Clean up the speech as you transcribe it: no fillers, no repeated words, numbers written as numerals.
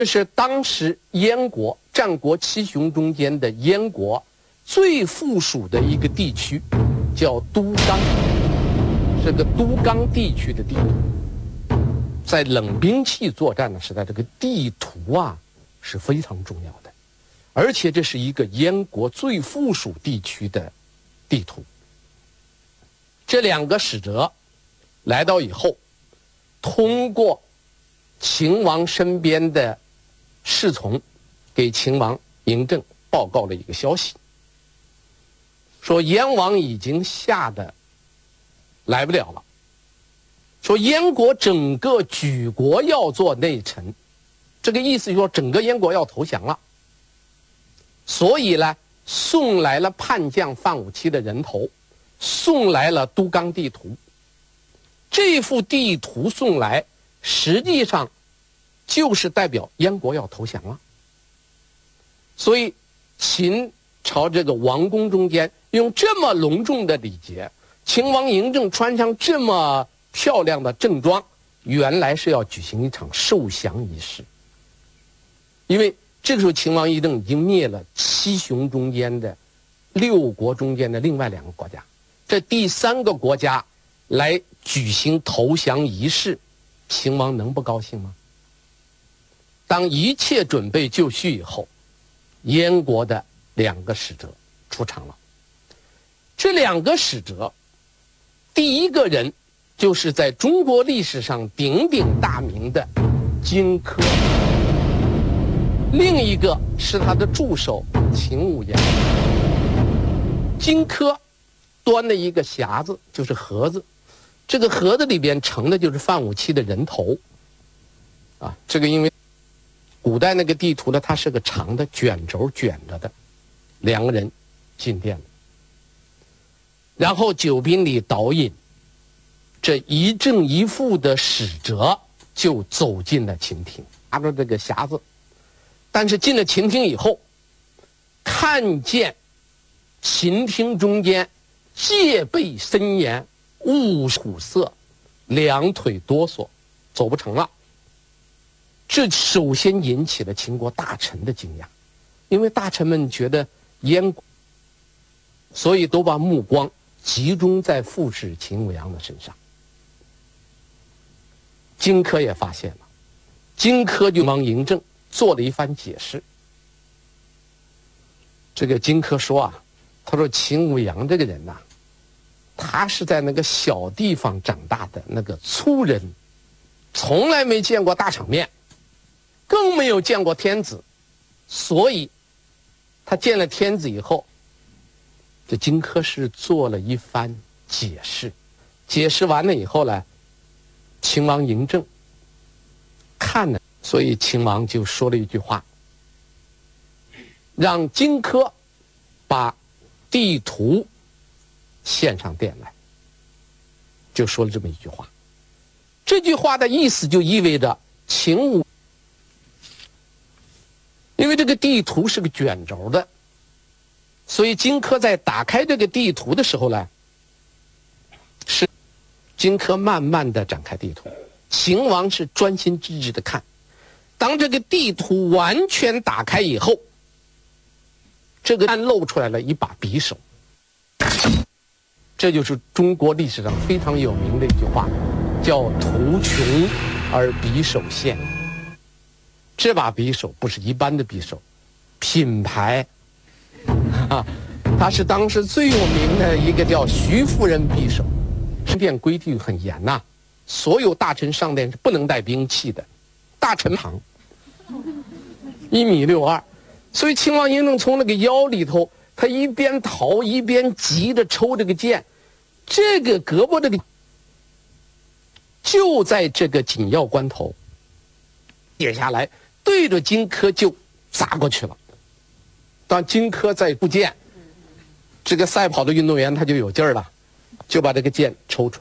这是当时燕国战国七雄中间的燕国最附属的一个地区，叫都纲，是个都纲地区的地图。在冷兵器作战的时代，这个地图啊是非常重要的，而且这是一个燕国最附属地区的地图。这两个使者来到以后，通过秦王身边的侍从给秦王嬴政报告了一个消息，说燕王已经吓得来不了了，说燕国整个举国要做内臣，这个意思就是说整个燕国要投降了，所以呢送来了叛将范武期的人头，送来了都纲地图。这幅地图送来实际上就是代表燕国要投降了，所以秦朝这个王宫中间用这么隆重的礼节，秦王嬴政穿上这么漂亮的正装，原来是要举行一场受降仪式。因为这个时候秦王嬴政已经灭了七雄中间的六国中间的另外两个国家，这第三个国家来举行投降仪式，秦王能不高兴吗？当一切准备就绪以后，燕国的两个使者出场了。这两个使者，第一个人就是在中国历史上鼎鼎大名的荆轲，另一个是他的助手秦舞阳。荆轲端了一个匣子，就是盒子，这个盒子里边盛的就是范武期的人头啊，这个因为古代那个地图呢，它是个长的卷轴卷着的。两个人进殿了，然后酒宾里导引，这一正一负的使者就走进了秦厅，拿着这个匣子。但是进了秦厅以后，看见秦厅中间戒备森严，雾虎色，两腿哆嗦，走不成了。这首先引起了秦国大臣的惊讶，因为大臣们觉得燕国，所以都把目光集中在副使秦舞阳的身上。荆轲也发现了，荆轲就帮嬴政做了一番解释。这个荆轲说啊，他说秦舞阳这个人呐，他是在那个小地方长大的那个粗人，从来没见过大场面，更没有见过天子，所以他见了天子以后，这荆轲是做了一番解释。解释完了以后呢，秦王嬴政看了，所以秦王就说了一句话，让荆轲把地图献上殿来，就说了这么一句话。这句话的意思就意味着秦武，因为这个地图是个卷轴的，所以荆轲在打开这个地图的时候呢，是荆轲慢慢的展开地图，秦王是专心致志的看。当这个地图完全打开以后，这个露出来了一把匕首，这就是中国历史上非常有名的一句话，叫图穷而匕首现。这把匕首不是一般的匕首，品牌它是当时最有名的一个叫徐夫人匕首。宫殿规定很严呐，所有大臣上殿是不能带兵器的，大臣长1.62米，所以秦王嬴政从那个腰里头，他一边逃一边急着抽这个剑，这个胳膊这个就在这个紧要关头跌下来，对着荆轲就砸过去了。当荆轲在部剑，这个赛跑的运动员他就有劲儿了，就把这个剑抽出来。